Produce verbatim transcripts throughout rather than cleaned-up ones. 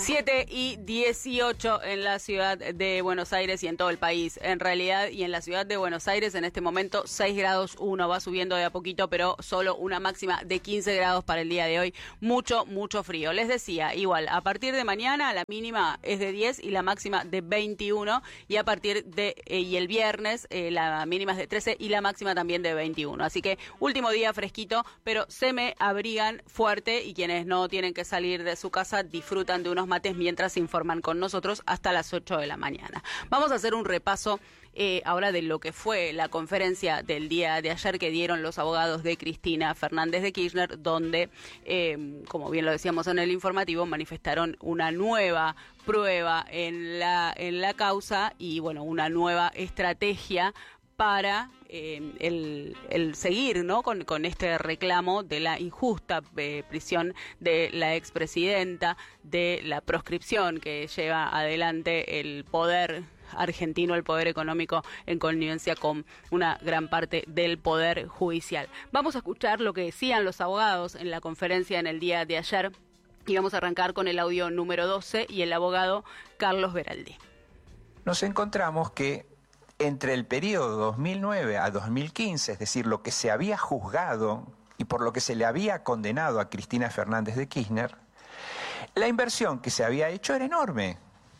siete y dieciocho en la ciudad de Buenos Aires y en todo el país. En realidad, y en la ciudad de Buenos Aires en este momento seis grados uno, va subiendo de a poquito, pero solo una máxima de quince grados para el día de hoy. Mucho, mucho frío. Les decía, igual, a partir de mañana la mínima es de diez y la máxima de veintiuno, y a partir de, eh, y el viernes eh, la mínima es de trece y la máxima también de veintiuno. Así que último día fresquito, pero se me abrigan fuerte, y quienes no tienen que salir de su casa disfrutan de unos mates mientras se informan con nosotros hasta las ocho de la mañana. Vamos a hacer un repaso eh, ahora de lo que fue la conferencia del día de ayer que dieron los abogados de Cristina Fernández de Kirchner, donde, eh, como bien lo decíamos en el informativo, manifestaron una nueva prueba en la, en la causa y, bueno, una nueva estrategia para eh, el, el seguir, ¿no?, con, con este reclamo de la injusta eh, prisión de la expresidenta, de la proscripción que lleva adelante el poder argentino, el poder económico, en connivencia con una gran parte del poder judicial. Vamos a escuchar lo que decían los abogados en la conferencia en el día de ayer, y vamos a arrancar con el audio número doce y el abogado Carlos Beraldi. Nos encontramos que entre el periodo dos mil nueve a dos mil quince, es decir, lo que se había juzgado y por lo que se le había condenado a Cristina Fernández de Kirchner, la inversión que se había hecho era enorme.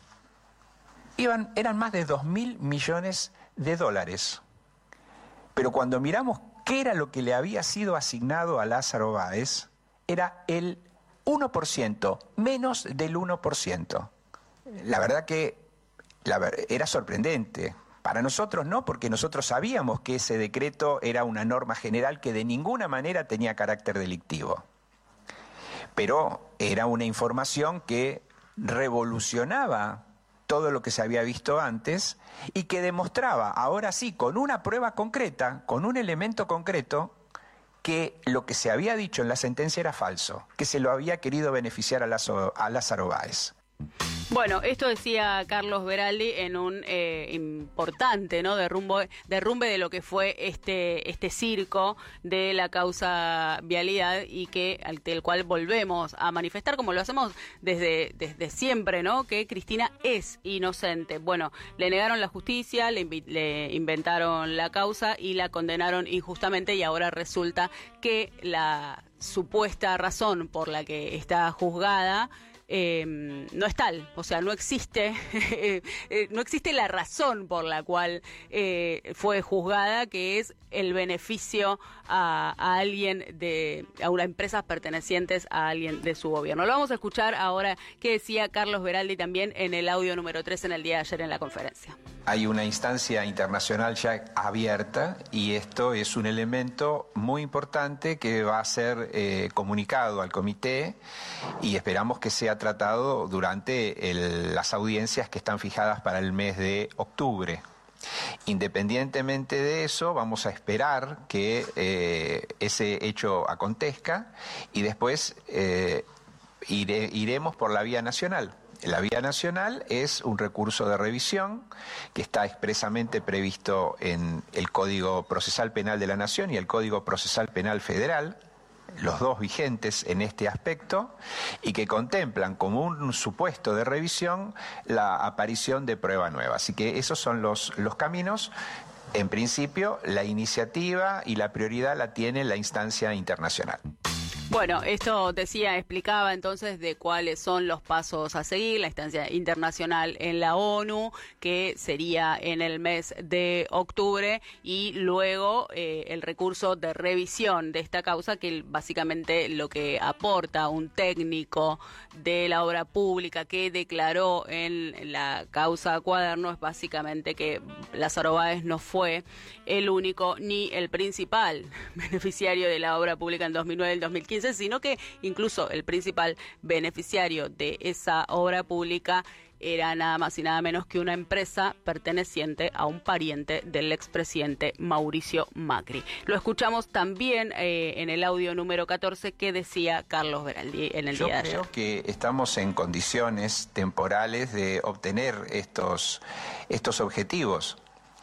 Iban, eran más de dos mil millones de dólares. Pero cuando miramos qué era lo que le había sido asignado a Lázaro Báez, era el uno por ciento, menos del uno por ciento. La verdad que la, era sorprendente. Para nosotros no, porque nosotros sabíamos que ese decreto era una norma general que de ninguna manera tenía carácter delictivo. Pero era una información que revolucionaba todo lo que se había visto antes y que demostraba, ahora sí, con una prueba concreta, con un elemento concreto, que lo que se había dicho en la sentencia era falso, que se lo había querido beneficiar a Lázaro, a Lázaro Báez. Bueno, esto decía Carlos Beraldi en un eh, importante, ¿no?, derrumbe, derrumbe de lo que fue este este circo de la causa vialidad, y que del cual volvemos a manifestar, como lo hacemos desde desde siempre, ¿no?, que Cristina es inocente. Bueno, le negaron la justicia, le, le inventaron la causa y la condenaron injustamente, y ahora resulta que la supuesta razón por la que está juzgada Eh, no es tal, o sea, no existe eh, eh, no existe la razón por la cual eh, fue juzgada, que es el beneficio a, a alguien de a una empresas pertenecientes a alguien de su gobierno. Lo vamos a escuchar ahora que decía Carlos Beraldi también en el audio número tres en el día de ayer en la conferencia. Hay una instancia internacional ya abierta, y esto es un elemento muy importante que va a ser eh, comunicado al comité, y esperamos que sea tratado durante el, las audiencias que están fijadas para el mes de octubre. Independientemente de eso, vamos a esperar que eh, ese hecho acontezca, y después eh, ire, iremos por la vía nacional. La vía nacional es un recurso de revisión que está expresamente previsto en el Código Procesal Penal de la Nación y el Código Procesal Penal Federal, los dos vigentes en este aspecto, y que contemplan como un supuesto de revisión la aparición de prueba nueva. Así que esos son los, los caminos. En principio, la iniciativa y la prioridad la tiene la instancia internacional. Bueno, esto decía, explicaba entonces de cuáles son los pasos a seguir, la instancia internacional en la ONU, que sería en el mes de octubre, y luego eh, el recurso de revisión de esta causa, que básicamente lo que aporta un técnico de la obra pública que declaró en la causa Cuaderno es básicamente que Lázaro Báez no fue el único ni el principal beneficiario de la obra pública en dos mil nueve y dos mil quince, sino que incluso el principal beneficiario de esa obra pública era nada más y nada menos que una empresa perteneciente a un pariente del expresidente Mauricio Macri. Lo escuchamos también eh, en el audio número catorce que decía Carlos Beraldi en el Yo día de ayer. Yo creo que estamos en condiciones temporales de obtener estos, estos objetivos.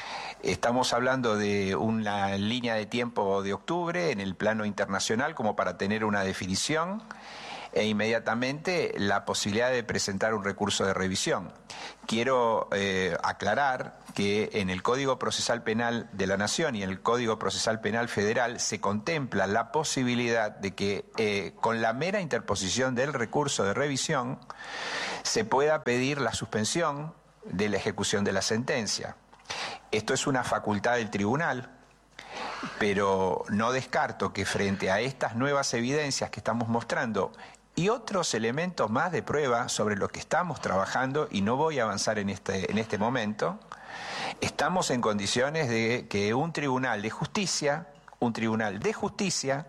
Estamos hablando de una línea de tiempo de octubre en el plano internacional como para tener una definición. e inmediatamente la posibilidad de presentar un recurso de revisión. Quiero eh, aclarar que en el Código Procesal Penal de la Nación y en el Código Procesal Penal Federal se contempla la posibilidad de que eh, con la mera interposición del recurso de revisión se pueda pedir la suspensión de la ejecución de la sentencia. Esto es una facultad del tribunal, pero no descarto que frente a estas nuevas evidencias que estamos mostrando y otros elementos más de prueba sobre los que estamos trabajando, y no voy a avanzar en este, en este momento, estamos en condiciones de que un tribunal de justicia, un tribunal de justicia,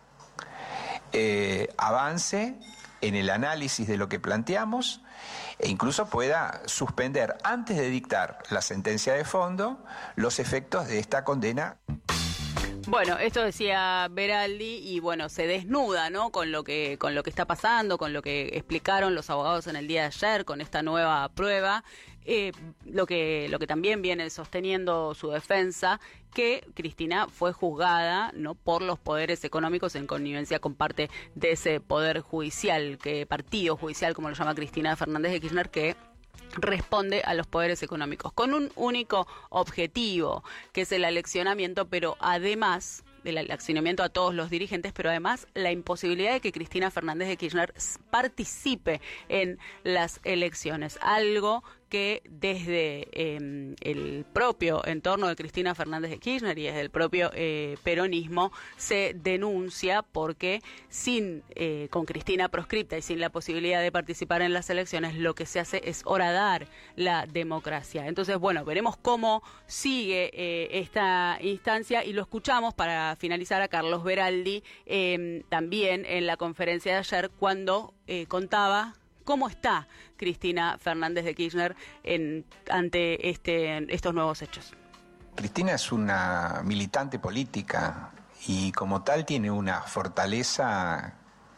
eh, avance en el análisis de lo que planteamos e incluso pueda suspender, antes de dictar la sentencia de fondo, los efectos de esta condena. Bueno, esto decía Veraldi y bueno, se desnuda, ¿no? Con lo que con lo que está pasando, con lo que explicaron los abogados en el día de ayer, con esta nueva prueba, eh, lo que lo que también viene sosteniendo su defensa, que Cristina fue juzgada, ¿no?, por los poderes económicos en connivencia con parte de ese poder judicial, que partido judicial, como lo llama Cristina Fernández de Kirchner, que responde a los poderes económicos, con un único objetivo, que es el aleccionamiento, pero además del aleccionamiento a todos los dirigentes, pero además la imposibilidad de que Cristina Fernández de Kirchner participe en las elecciones, algo que desde eh, el propio entorno de Cristina Fernández de Kirchner y desde el propio eh, peronismo se denuncia, porque sin eh, con Cristina proscripta y sin la posibilidad de participar en las elecciones, lo que se hace es horadar la democracia. Entonces, bueno, veremos cómo sigue eh, esta instancia, y lo escuchamos para finalizar a Carlos Veraldi eh, también en la conferencia de ayer, cuando eh, contaba cómo está Cristina Fernández de Kirchner en, ante este, estos nuevos hechos. Cristina es una militante política y como tal tiene una fortaleza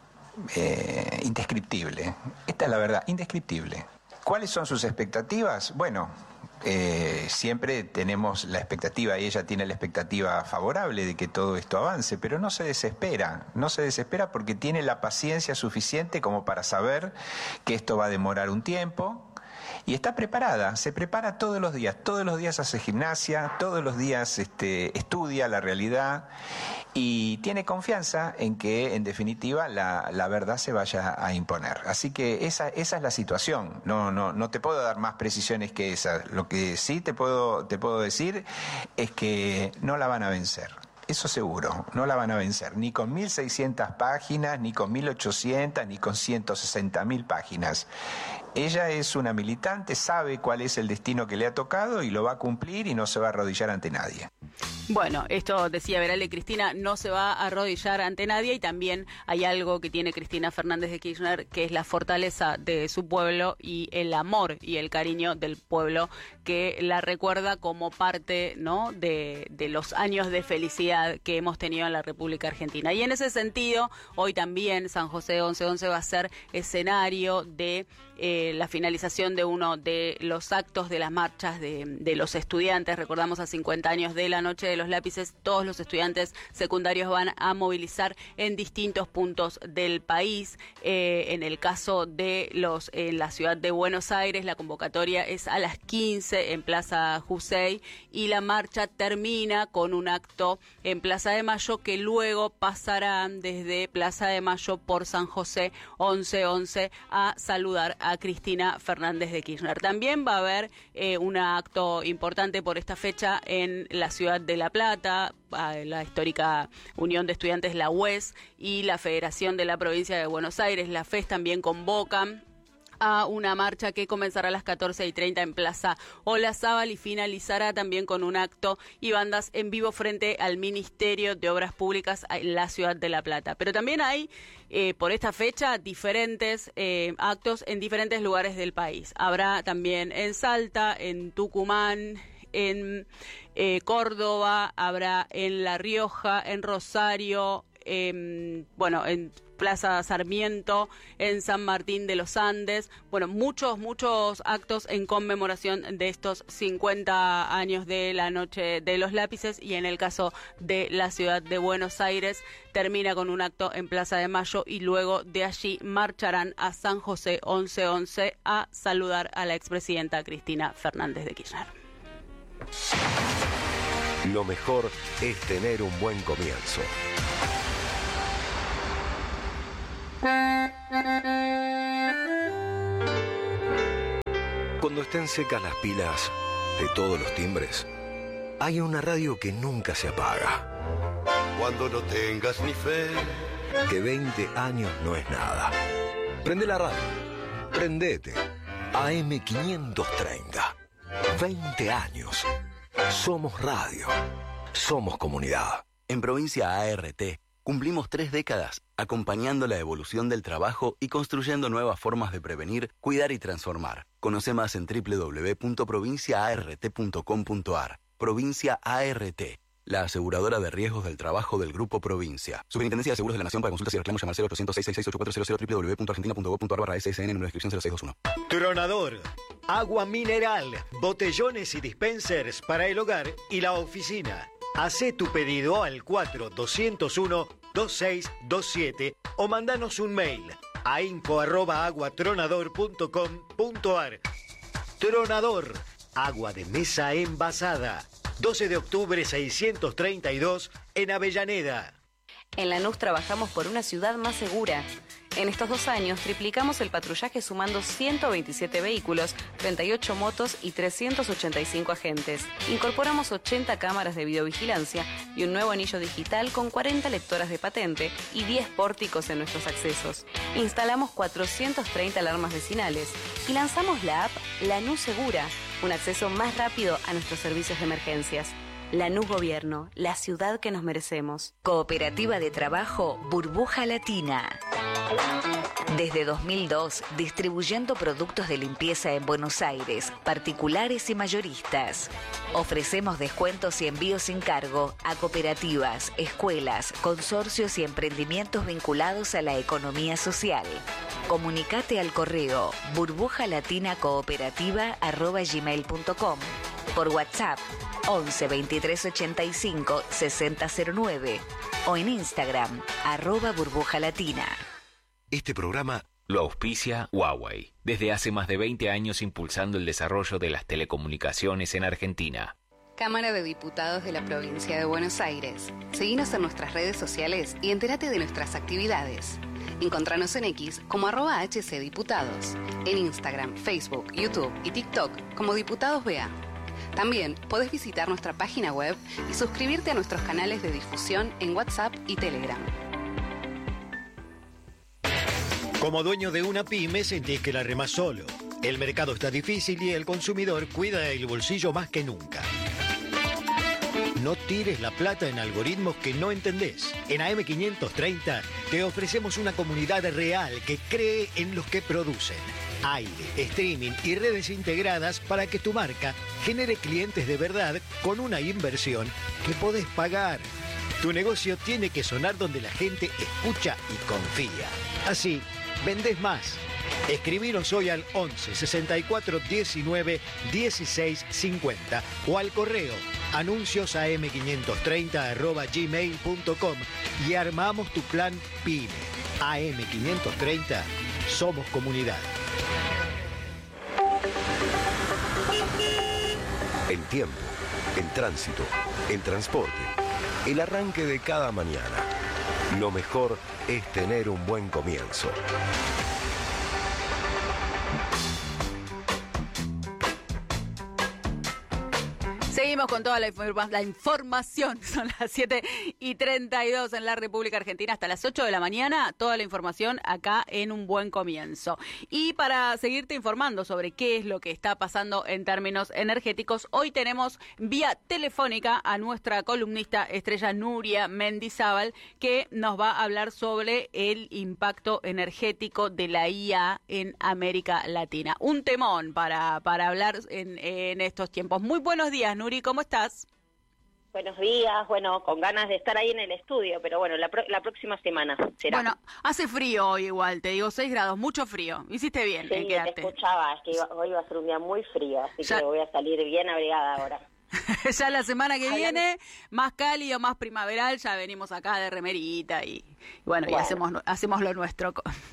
eh, indescriptible. Esta es la verdad, indescriptible. ¿Cuáles son sus expectativas? Bueno, eh, siempre tenemos la expectativa, y ella tiene la expectativa favorable de que todo esto avance, pero no se desespera, no se desespera porque tiene la paciencia suficiente como para saber que esto va a demorar un tiempo. Y está preparada, se prepara todos los días, todos los días hace gimnasia, todos los días este, estudia la realidad y tiene confianza en que, en definitiva, la, la verdad se vaya a imponer. Así que esa, esa es la situación. No, no, no te puedo dar más precisiones que esa. Lo que sí te puedo, te puedo decir es que no la van a vencer. Eso seguro, no la van a vencer, ni con mil seiscientas páginas, ni con mil ochocientas, ni con ciento sesenta mil páginas. Ella es una militante, sabe cuál es el destino que le ha tocado y lo va a cumplir y no se va a arrodillar ante nadie. Bueno, esto decía Veraldi, Cristina no se va a arrodillar ante nadie, y también hay algo que tiene Cristina Fernández de Kirchner, que es la fortaleza de su pueblo y el amor y el cariño del pueblo, que la recuerda como parte, ¿no?, de, de los años de felicidad que hemos tenido en la República Argentina. Y en ese sentido, hoy también San José once once va a ser escenario de eh, la finalización de uno de los actos de las marchas de, de los estudiantes. Recordamos, a cincuenta años de la Noche de los Lápices, todos los estudiantes secundarios van a movilizar en distintos puntos del país. Eh, en el caso de los en la ciudad de Buenos Aires, la convocatoria es a las quince en Plaza Jusey, y la marcha termina con un acto en Plaza de Mayo, que luego pasarán desde Plaza de Mayo por San José once once a saludar a Cristina Fernández de Kirchner. También va a haber eh, un acto importante por esta fecha en la ciudad de La Plata. La histórica Unión de Estudiantes, la U E S, y la Federación de la Provincia de Buenos Aires, la F E S, también convocan a una marcha que comenzará a las catorce y treinta en Plaza Olazábal y finalizará también con un acto y bandas en vivo frente al Ministerio de Obras Públicas en la ciudad de La Plata. Pero también hay, eh, por esta fecha, diferentes eh, actos en diferentes lugares del país. Habrá también en Salta, en Tucumán, en eh, Córdoba, habrá en La Rioja, en Rosario, eh, bueno, en Plaza Sarmiento, en San Martín de los Andes. Bueno, muchos, muchos actos en conmemoración de estos cincuenta años de la Noche de los Lápices, y en el caso de la ciudad de Buenos Aires termina con un acto en Plaza de Mayo y luego de allí marcharán a San José once once a saludar a la expresidenta Cristina Fernández de Kirchner. Lo mejor es tener un buen comienzo. Cuando estén secas las pilas de todos los timbres, hay una radio que nunca se apaga. Cuando no tengas ni fe, que veinte años no es nada. Prende la radio. Prendete. A M quinientos treinta. veinte años. Somos radio. Somos comunidad. En Provincia A R T cumplimos tres décadas acompañando la evolución del trabajo y construyendo nuevas formas de prevenir, cuidar y transformar. Conoce más en doble u doble u doble u punto provincia a r t punto com punto a r. Provincia A R T, la aseguradora de riesgos del trabajo del Grupo Provincia. Superintendencia de Seguros de la Nación. Para consultas y reclamos llamar cero ochocientos, seiscientos sesenta y seis, ochenta y cuatro cero cero, doble u doble u doble u punto argentina punto gob punto ar barra S S N, número de inscripción cero seis dos uno. Tronador, agua mineral, botellones y dispensers para el hogar y la oficina. Hacé tu pedido al cuatro dos cero uno, dos seis dos siete o mandanos un mail a info arroba aguatronador punto com punto ar. Tronador, agua de mesa envasada. doce de octubre seiscientos treinta y dos en Avellaneda. En Lanús trabajamos por una ciudad más segura. En estos dos años triplicamos el patrullaje sumando ciento veintisiete vehículos, treinta y ocho motos y trescientos ochenta y cinco agentes. Incorporamos ochenta cámaras de videovigilancia y un nuevo anillo digital con cuarenta lectoras de patente y diez pórticos en nuestros accesos. Instalamos cuatrocientas treinta alarmas vecinales y lanzamos la app Lanús Segura, un acceso más rápido a nuestros servicios de emergencias. Lanús Gobierno, la ciudad que nos merecemos. Cooperativa de Trabajo Burbuja Latina. Desde dos mil dos, distribuyendo productos de limpieza en Buenos Aires, particulares y mayoristas. Ofrecemos descuentos y envíos sin cargo a cooperativas, escuelas, consorcios y emprendimientos vinculados a la economía social. Comunicate al correo burbujalatina-cooperativa arroba gmail punto com, por WhatsApp once veintitrés ochenta y cinco sesenta cero nueve o en Instagram arroba burbujalatina. Este programa lo auspicia Huawei, desde hace más de veinte años impulsando el desarrollo de las telecomunicaciones en Argentina. Cámara de Diputados de la Provincia de Buenos Aires. Seguinos en nuestras redes sociales y entérate de nuestras actividades. Encontranos en X como arroba hcdiputados, en Instagram, Facebook, YouTube y TikTok como Diputados B A. También podés visitar nuestra página web y suscribirte a nuestros canales de difusión en WhatsApp y Telegram. Como dueño de una pyme sentís que la remás solo. El mercado está difícil y el consumidor cuida el bolsillo más que nunca. No tires la plata en algoritmos que no entendés. En A M quinientos treinta te ofrecemos una comunidad real que cree en los que producen. Aire, streaming y redes integradas para que tu marca genere clientes de verdad con una inversión que podés pagar. Tu negocio tiene que sonar donde la gente escucha y confía. Así, vendés más. Escribinos hoy al once sesenta y cuatro diecinueve dieciséis cincuenta o al correo anuncios a m quinientos treinta arroba gmail punto com y armamos tu plan PYME. A M quinientos treinta, somos comunidad. El tiempo, el tránsito, el transporte, el arranque de cada mañana. Lo mejor es tener un buen comienzo. Seguimos con toda la, informa- la información. Son las siete y treinta y dos en la República Argentina. Hasta las ocho de la mañana, toda la información acá en Un Buen Comienzo. Y para seguirte informando sobre qué es lo que está pasando en términos energéticos, hoy tenemos vía telefónica a nuestra columnista estrella Nuria Mendizábal, que nos va a hablar sobre el impacto energético de la I A en América Latina. Un temón para, para hablar en, en estos tiempos. Muy buenos días, Nuri. ¿Cómo estás? buenos días. Bueno, con ganas de estar ahí en el estudio, pero bueno, la, pro la próxima semana será. Bueno, hace frío hoy igual, te digo, seis grados, mucho frío. Hiciste bien sí, en quedarte. te escuchaba, es que iba, hoy va a ser un día muy frío, así ya. que voy a salir bien abrigada ahora. Ya la semana que viene, más cálido, más primaveral, ya venimos acá de remerita y bueno, bueno. y hacemos, hacemos lo nuestro.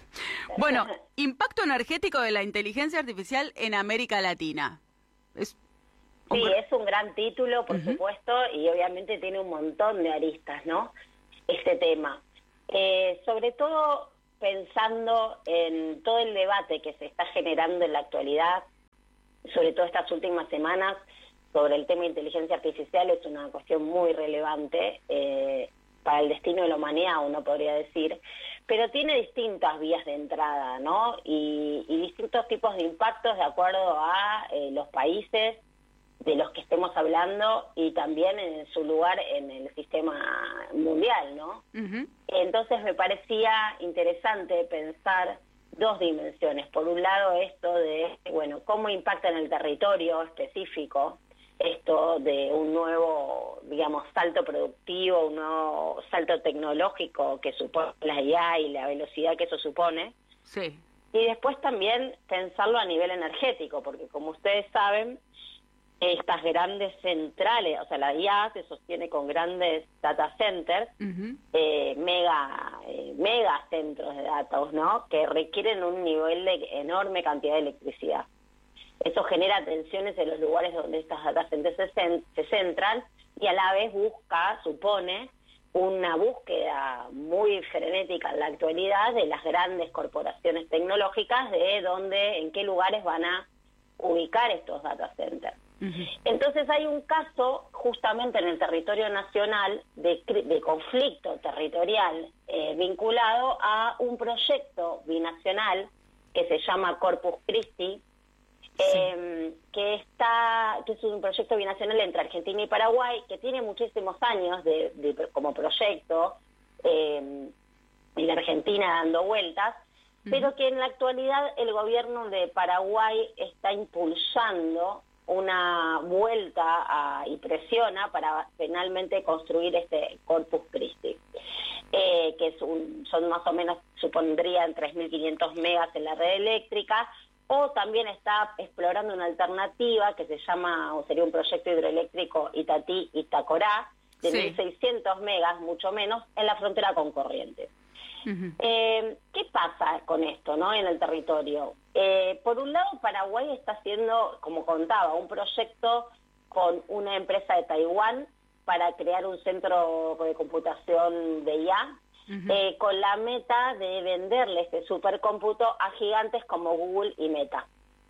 Bueno, impacto energético de la inteligencia artificial en América Latina. Es Sí, es un gran título, por uh-huh. supuesto, y obviamente tiene un montón de aristas, ¿no? Este tema. Eh, sobre todo pensando en todo el debate que se está generando en la actualidad, sobre todo estas últimas semanas, sobre el tema de inteligencia artificial, es una cuestión muy relevante eh, para el destino de la humanidad, uno podría decir, pero tiene distintas vías de entrada, ¿no? Y, y distintos tipos de impactos de acuerdo a eh, los países de los que estemos hablando y también en su lugar en el sistema mundial, ¿no? Uh-huh. Entonces me parecía interesante pensar dos dimensiones. Por un lado, esto de, bueno, cómo impacta en el territorio específico esto de un nuevo, digamos, salto productivo, un nuevo salto tecnológico que supone la I A y la velocidad que eso supone. Sí. Y después también pensarlo a nivel energético, porque como ustedes saben, estas grandes centrales, o sea, la I A se sostiene con grandes data centers, uh-huh. eh, mega eh, mega centros de datos, ¿no? Que requieren un nivel de enorme cantidad de electricidad. Eso genera tensiones en los lugares donde estas data centers se, cent se centran y a la vez busca, supone, una búsqueda muy frenética en la actualidad de las grandes corporaciones tecnológicas de dónde, en qué lugares van a ubicar estos data centers. Uh-huh. Entonces hay un caso justamente en el territorio nacional de, de conflicto territorial eh, vinculado a un proyecto binacional que se llama Corpus Christi, eh, sí. que está que es un proyecto binacional entre Argentina y Paraguay que tiene muchísimos años de, de como proyecto eh, en la Argentina dando vueltas, uh-huh. pero que en la actualidad el gobierno de Paraguay está impulsando una vuelta a, y presiona para finalmente construir este Corpus Christi, eh, que es un, son más o menos, supondrían tres mil quinientos megas en la red eléctrica, o también está explorando una alternativa que se llama, o sería un proyecto hidroeléctrico Itatí-Itacorá, de sí. mil seiscientos megas, mucho menos, en la frontera con Corrientes. Uh-huh. Eh, ¿Qué pasa con esto, no, en el territorio? Eh, por un lado, Paraguay está haciendo, como contaba, un proyecto con una empresa de Taiwán para crear un centro de computación de I A, uh-huh. eh, con la meta de venderle este supercómputo a gigantes como Google y Meta.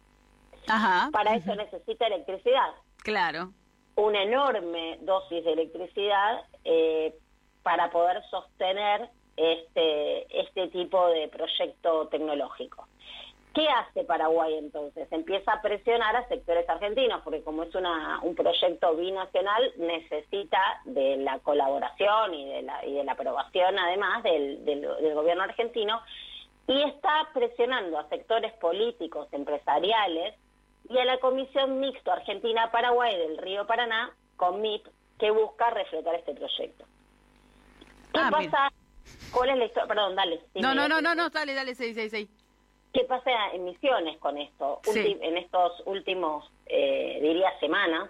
Ajá. Para uh-huh. eso necesita electricidad. Claro. Una enorme dosis de electricidad eh, para poder sostener este este tipo de proyecto tecnológico. ¿Qué hace Paraguay entonces? Empieza a presionar a sectores argentinos, porque como es una un proyecto binacional, necesita de la colaboración y de la, y de la aprobación, además, del, del, del gobierno argentino, y está presionando a sectores políticos, empresariales, y a la Comisión Mixto Argentina-Paraguay del Río Paraná, con M I P, que busca reflotar este proyecto. ¿Qué ah, pasa? Mira. ¿Cuál es la historia? Perdón, dale. No, no, no, no, no, dale, dale, seis, seis, seis. ¿Qué pasa en Misiones con esto? Sí. Ulti en estos últimos, eh, diría, semanas,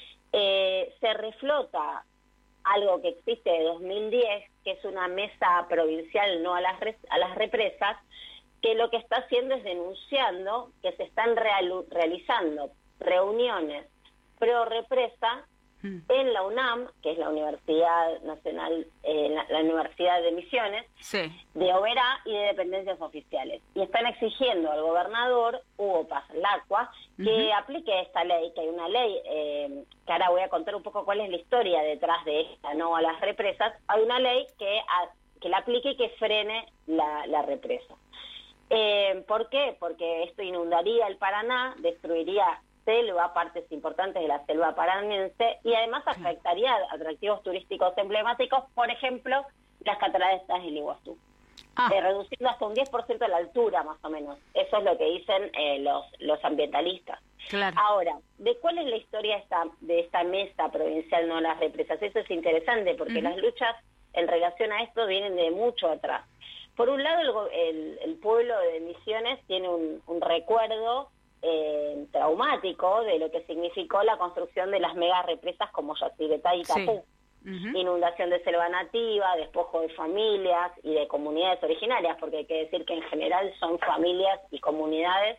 eh, se reflota algo que existe de dos mil diez, que es una mesa provincial no a las, a las represas, que lo que está haciendo es denunciando que se están real realizando reuniones pro represa en la UNAM, que es la Universidad Nacional, eh, la, la Universidad de Misiones, sí. de Oberá y de dependencias oficiales. Y están exigiendo al gobernador, Hugo Paz Lacua, que uh-huh. aplique esta ley, que hay una ley, eh, que ahora voy a contar un poco cuál es la historia detrás de esta, no a las represas. Hay una ley que, a, que la aplique y que frene la, la represa. Eh, ¿Por qué? Porque esto inundaría el Paraná, destruiría selva, partes importantes de la selva paranense, y además afectaría atractivos turísticos emblemáticos, por ejemplo, las cataratas del Iguazú, ah. eh, reduciendo hasta un diez por ciento de la altura, más o menos. Eso es lo que dicen eh, los, los ambientalistas. Claro. Ahora, ¿de cuál es la historia esta, de esta mesa provincial no las represas? Eso es interesante porque uh-huh. las luchas en relación a esto vienen de mucho atrás. Por un lado, el, el, el pueblo de Misiones tiene un, un recuerdo eh, traumático de lo que significó la construcción de las mega represas como Yacyretá y Itapú. Sí. Uh-huh. Inundación de selva nativa, despojo de familias y de comunidades originarias, porque hay que decir que en general son familias y comunidades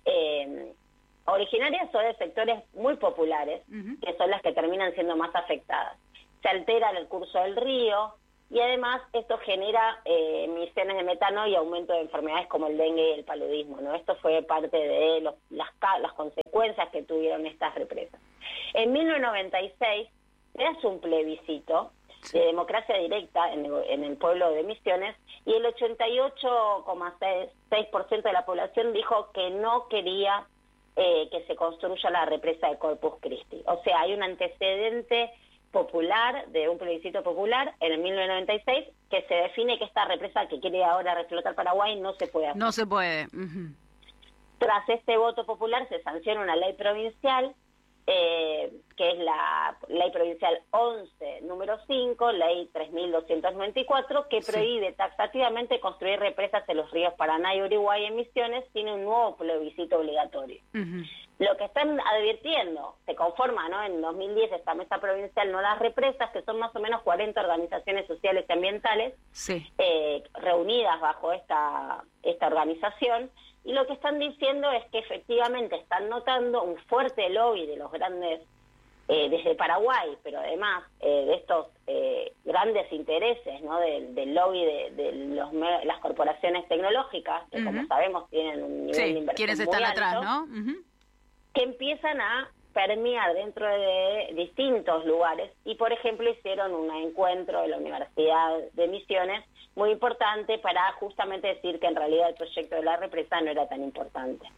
eh, originarias o de sectores muy populares, uh-huh. que son las que terminan siendo más afectadas. Se altera el curso del río, y además esto genera eh, emisiones de metano y aumento de enfermedades como el dengue y el paludismo, ¿no? Esto fue parte de los, las, las consecuencias que tuvieron estas represas. En mil novecientos noventa y seis se hace un plebiscito de democracia directa en el, en el pueblo de Misiones y el ochenta y ocho coma seis por ciento de la población dijo que no quería eh, que se construya la represa de Corpus Christi. O sea, hay un antecedente popular, de un plebiscito popular en el mil novecientos noventa y seis, que se define que esta represa que quiere ahora reflotar Paraguay no se puede hacer. No se puede. Uh-huh. Tras este voto popular se sanciona una ley provincial, eh, que es la ley provincial once, número cinco, ley tres mil doscientos noventa y cuatro, que prohíbe sí. taxativamente construir represas en los ríos Paraná y Uruguay en Misiones sin un nuevo plebiscito obligatorio. Uh-huh. Lo que están advirtiendo, se conforma, ¿no? En dos mil diez esta mesa provincial no las represas, que son más o menos cuarenta organizaciones sociales y ambientales sí. eh, reunidas bajo esta, esta organización, y lo que están diciendo es que efectivamente están notando un fuerte lobby de los grandes, eh, desde Paraguay, pero además eh, de estos eh, grandes intereses, ¿no? Del, del lobby de, de los, las corporaciones tecnológicas, que uh-huh. como sabemos tienen un nivel sí, de inversión quienes muy están alto, atrás, ¿no? Uh-huh. que empiezan a permear dentro de distintos lugares y, por ejemplo, hicieron un encuentro de la Universidad de Misiones muy importante para justamente decir que en realidad el proyecto de la represa no era tan importante.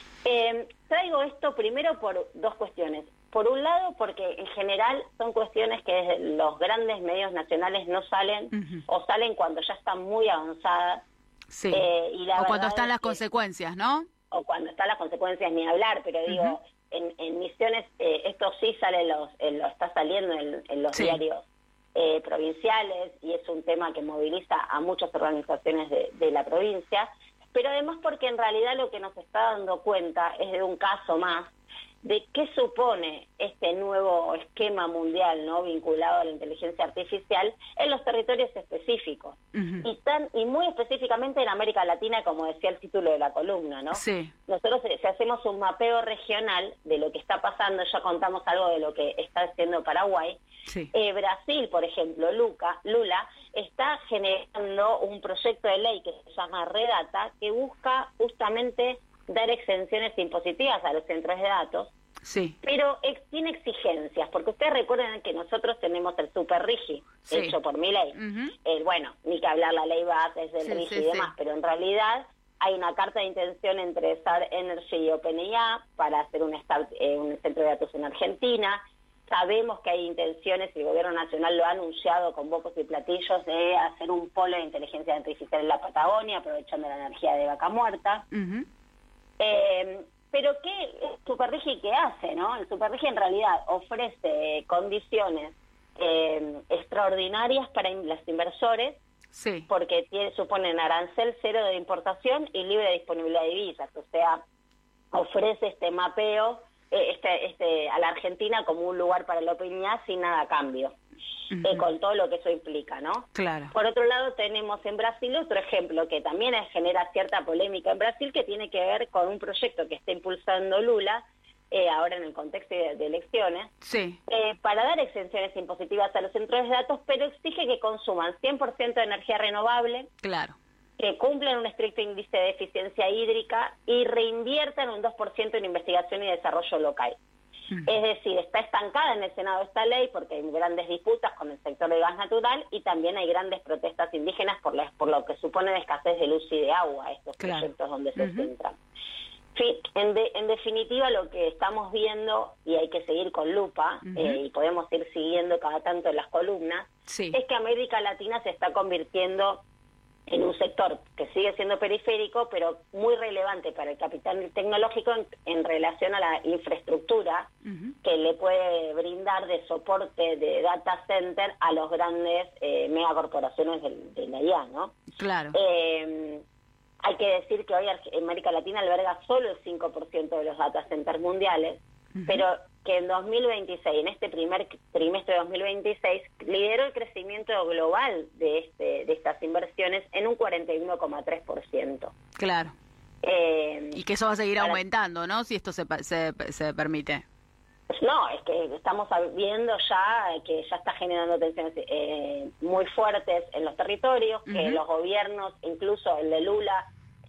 Eh, traigo esto primero por dos cuestiones. Por un lado, porque en general son cuestiones que desde los grandes medios nacionales no salen uh-huh. o salen cuando ya están muy avanzadas. Sí. Eh, y la o cuando están es las que, consecuencias, ¿no? O cuando están las consecuencias ni hablar, pero digo... Uh-huh. En, en Misiones eh, esto sí sale en los, en lo está saliendo en, en los sí. diarios eh, provinciales y es un tema que moviliza a muchas organizaciones de, de la provincia, pero además porque en realidad lo que nos está dando cuenta es de un caso más de qué supone este nuevo esquema mundial, ¿no? Vinculado a la inteligencia artificial en los territorios específicos uh-huh. y tan y muy específicamente en América Latina, como decía el título de la columna, ¿no? Sí. Nosotros si hacemos un mapeo regional de lo que está pasando, ya contamos algo de lo que está haciendo Paraguay. Sí. Eh, Brasil, por ejemplo, Luca, Lula está generando un proyecto de ley que se llama Redata, que busca justamente dar exenciones impositivas a los centros de datos, sí. pero ex, tiene exigencias, porque ustedes recuerden que nosotros tenemos el Super Rigi, sí. hecho por mi ley. Uh-huh. Eh, bueno, ni que hablar la ley base del sí, Rigi sí, y demás, sí. pero en realidad hay una carta de intención entre S A R Energy y OpenAI para hacer un, start, eh, un centro de datos en Argentina. Sabemos que hay intenciones, y el gobierno nacional lo ha anunciado con bocos y platillos, de hacer un polo de inteligencia artificial en la Patagonia, aprovechando la energía de vaca muerta. Uh-huh. Eh, pero ¿qué el Superrigi qué hace, no? El Superrigi en realidad ofrece condiciones eh, extraordinarias para los inversores, sí. porque tiene, suponen arancel cero de importación y libre disponibilidad de divisas, o sea, ofrece este mapeo eh, este, este a la Argentina como un lugar para la opinión sin nada a cambio. Uh-huh. Eh, con todo lo que eso implica, ¿no? Claro. Por otro lado, tenemos en Brasil otro ejemplo que también genera cierta polémica en Brasil, que tiene que ver con un proyecto que está impulsando Lula, eh, ahora en el contexto de, de elecciones, sí. eh, para dar exenciones impositivas a los centros de datos, pero exige que consuman cien por ciento de energía renovable, claro. que cumplan un estricto índice de eficiencia hídrica y reinviertan un dos por ciento en investigación y desarrollo local. Es decir, está estancada en el Senado esta ley porque hay grandes disputas con el sector del gas natural y también hay grandes protestas indígenas por, la, por lo que supone la escasez de luz y de agua, estos claro. proyectos donde se uh-huh. centran. Sí, en, de, en definitiva, lo que estamos viendo, y hay que seguir con lupa, uh-huh. eh, y podemos ir siguiendo cada tanto en las columnas, sí. es que América Latina se está convirtiendo en un sector que sigue siendo periférico, pero muy relevante para el capital tecnológico en, en relación a la infraestructura uh-huh. que le puede brindar de soporte de data center a los grandes eh, megacorporaciones del, de la I A, ¿no? Claro. Eh, hay que decir que hoy América Latina alberga solo el cinco por ciento de los data centers mundiales, uh-huh. pero que en dos mil veintiséis, en este primer trimestre de dos mil veintiséis, lideró el crecimiento global de este de estas inversiones en un cuarenta y uno coma tres por ciento. Claro. Eh, y que eso va a seguir para, aumentando, ¿no? Si esto se, se, se permite. No, es que estamos viendo ya que ya está generando tensiones eh, muy fuertes en los territorios, que uh-huh. los gobiernos, incluso el de Lula,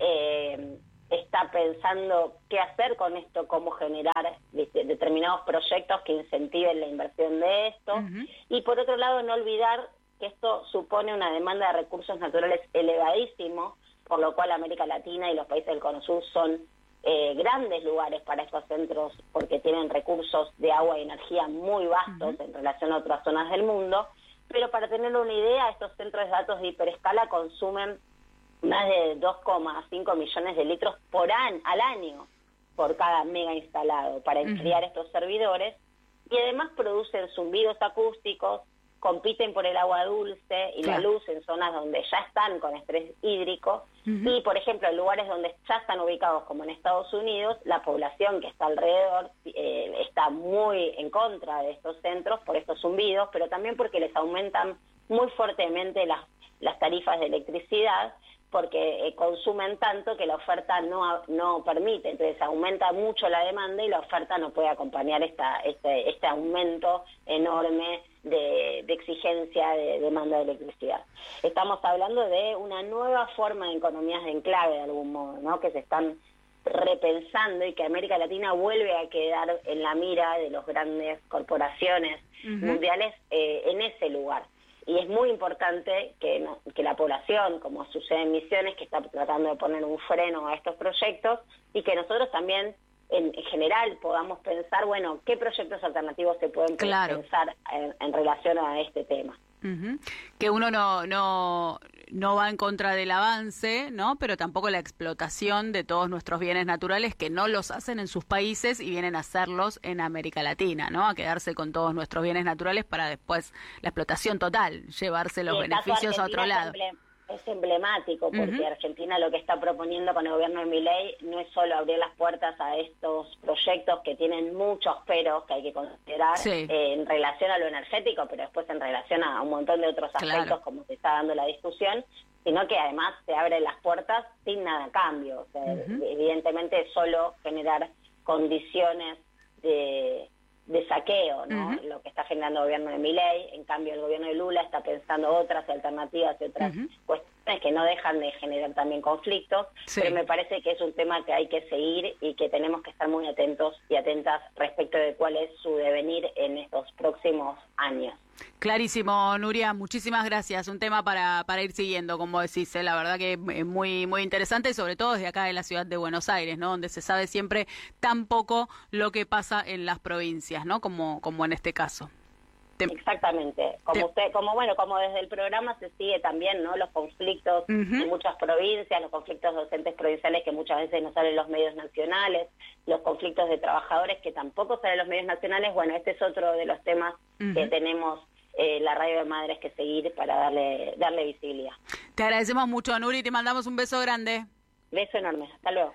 eh, está pensando qué hacer con esto, cómo generar ¿viste? determinados proyectos que incentiven la inversión de esto. Uh-huh. Y por otro lado, no olvidar que esto supone una demanda de recursos naturales elevadísimo, por lo cual América Latina y los países del Cono Sur son eh, grandes lugares para estos centros porque tienen recursos de agua y energía muy vastos uh-huh. en relación a otras zonas del mundo. Pero para tener una idea, estos centros de datos de hiperescala consumen más de dos coma cinco millones de litros por an, al año por cada mega instalado para enfriar uh-huh. estos servidores, y además producen zumbidos acústicos, compiten por el agua dulce y claro. la luz en zonas donde ya están con estrés hídrico uh-huh. y, por ejemplo, en lugares donde ya están ubicados como en Estados Unidos, la población que está alrededor eh, está muy en contra de estos centros por estos zumbidos, pero también porque les aumentan muy fuertemente las, las tarifas de electricidad, porque eh, consumen tanto que la oferta no no permite, entonces aumenta mucho la demanda y la oferta no puede acompañar esta este este aumento enorme de, de exigencia de demanda de electricidad. Estamos hablando de una nueva forma de economías de enclave de algún modo, ¿no? Que se están repensando y que América Latina vuelve a quedar en la mira de las grandes corporaciones uh-huh. mundiales eh, en ese lugar. Y es muy importante que, no, que la población, como sucede en Misiones, que está tratando de poner un freno a estos proyectos, y que nosotros también, en, en general, podamos pensar, bueno, qué proyectos alternativos se pueden claro. pensar en, en relación a este tema. Uh-huh. Que uno no, no, no va en contra del avance, ¿no? Pero tampoco la explotación de todos nuestros bienes naturales que no los hacen en sus países y vienen a hacerlos en América Latina, ¿no? A quedarse con todos nuestros bienes naturales para después la explotación total, llevarse los beneficios a otro lado. Es emblemático porque uh-huh. Argentina lo que está proponiendo con el gobierno de Milei no es solo abrir las puertas a estos proyectos que tienen muchos peros que hay que considerar sí. eh, en relación a lo energético, pero después en relación a un montón de otros aspectos claro. como se está dando la discusión, sino que además se abren las puertas sin nada a cambio. O sea, uh-huh. evidentemente es solo generar condiciones de... de saqueo, ¿no? Uh-huh. Lo que está generando el gobierno de Milei. En cambio el gobierno de Lula está pensando otras alternativas y otras uh-huh. cuestiones que no dejan de generar también conflictos, sí. pero me parece que es un tema que hay que seguir y que tenemos que estar muy atentos y atentas respecto de cuál es su devenir en estos próximos años. Clarísimo, Nuria, muchísimas gracias. Un tema para, para ir siguiendo, como decís, ¿eh? La verdad que es muy, muy interesante, y sobre todo desde acá de la ciudad de Buenos Aires, ¿no? Donde se sabe siempre tan poco lo que pasa en las provincias, ¿no? Como, como en este caso. Te... Exactamente. Como Te... usted, como bueno, como desde el programa se sigue también, ¿no? Los conflictos uh-huh. en muchas provincias, los conflictos docentes provinciales que muchas veces no salen en los medios nacionales, los conflictos de trabajadores que tampoco salen en los medios nacionales. Bueno, este es otro de los temas uh-huh. que tenemos eh, la Radio de Madres que seguir para darle darle visibilidad. Te agradecemos mucho, Nuri, y te mandamos un beso grande. Beso enorme. Hasta luego.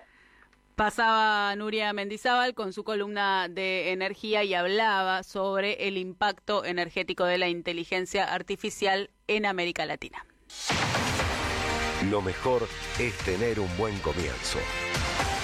Pasaba Nuria Mendizábal con su columna de energía y hablaba sobre el impacto energético de la inteligencia artificial en América Latina. Lo mejor es tener un buen comienzo.